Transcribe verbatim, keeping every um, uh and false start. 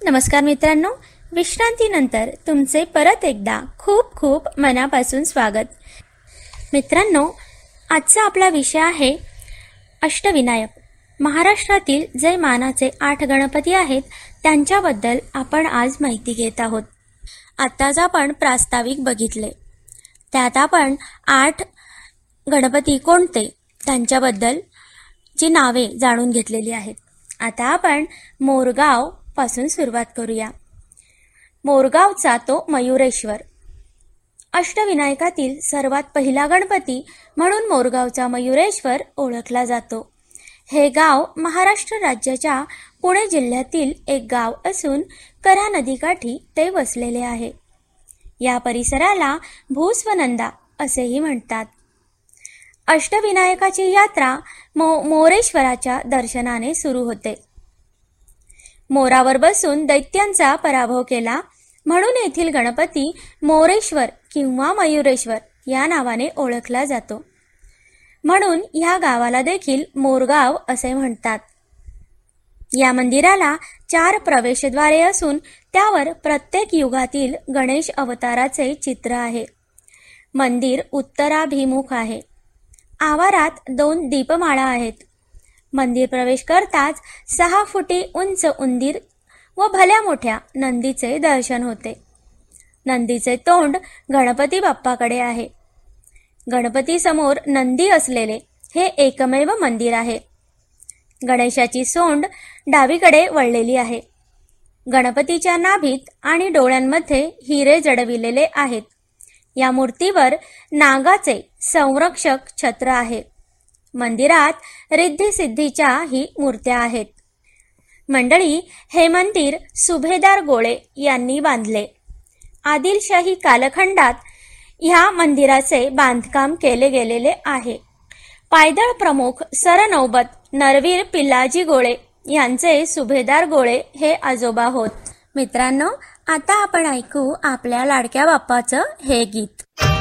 नमस्कार मित्रांनो, विश्रांतीनंतर तुमचे परत एकदा खूप खूप मनापासून स्वागत। मित्रांनो, आजचा आपला विषय आहे अष्टविनायक। महाराष्ट्रातील जे मानाचे आठ गणपती आहेत त्यांच्याबद्दल आपण आज माहिती घेत आहोत। आताच आपण प्रास्ताविक बघितले, त्यात आपण आठ गणपती कोणते त्यांच्याबद्दल ची नावे जाणून घेतलेली आहेत। आता आपण मोरगाव पासून सुरुवात करूया। मोरगावचा तो मयुरेश्वर अष्टविनायकातील सर्वात पहिला गणपती म्हणून मोरगावचा मयुरेश्वर ओळखला जातो। हे गाव महाराष्ट्र राज्याच्या पुणे जिल्ह्यातील एक गाव असून कऱ्हा नदीकाठी ते वसलेले आहे। या परिसराला भूस्वनंदा असेही म्हणतात। अष्टविनायकाची यात्रा मो मोरेश्वराच्या दर्शनाने सुरू होते। मोरावर बसून दैत्यांचा पराभव केला म्हणून येथील गणपती मोरेश्वर किंवा मयुरेश्वर या नावाने ओळखला जातो। म्हणून या गावाला देखील मोरगाव असे म्हणतात। या मंदिराला चार प्रवेशद्वारे असून त्यावर प्रत्येक युगातील गणेश अवताराचे चित्र आहे। मंदिर उत्तराभिमुख आहे। आवारात दोन दीपमाळा आहेत। मंदिर प्रवेश करताच सहा फुटी उंच उंदीर व भल्या मोठ्या नंदीचे दर्शन होते। नंदीचे तोंड गणपती बाप्पाकडे आहे। गणपती समोर नंदी असलेले हे एकमेव मंदिर आहे। गणेशाची सोंड डावीकडे वळलेली आहे। गणपतीच्या नाभीत आणि डोळ्यांमध्ये हिरे जडविलेले आहेत। या मूर्तीवर नागाचे संरक्षक छत्र आहे। मंदिरात रिद्धी सिद्धीच्या ही मूर्त्या आहेत। मंडळी, हे मंदिर सुभेदार गोळे यांनी बांधले। आदिलशाही कालखंडात ह्या मंदिराचे बांधकाम केले गेलेले आहे। पायदळ प्रमुख सरनौबत नरवीर पिल्लाजी गोळे यांचे सुभेदार गोळे हे आजोबा होत। मित्रांनो, आता आपण ऐकू आपल्या लाडक्या बाप्पाचं हे गीत।